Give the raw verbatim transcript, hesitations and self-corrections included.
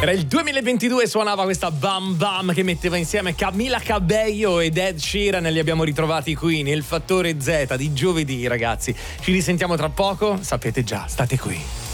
Era il duemilaventidue, suonava questa Bam Bam che metteva insieme Camila Cabello ed Ed Sheeran, e li abbiamo ritrovati qui nel Fattore Z di giovedì, ragazzi. Ci risentiamo tra poco, sapete già, state qui.